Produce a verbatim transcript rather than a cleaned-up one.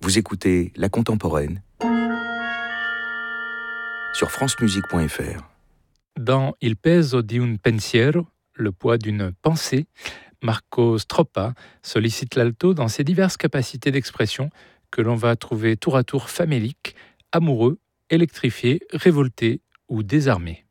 Vous écoutez La Contemporaine sur francemusique point f r. Dans Il peso di un pensiero, le poids d'une pensée, Marco Stroppa sollicite l'alto dans ses diverses capacités d'expression que l'on va trouver tour à tour faméliques, amoureux, électrifiés, révoltés ou désarmés.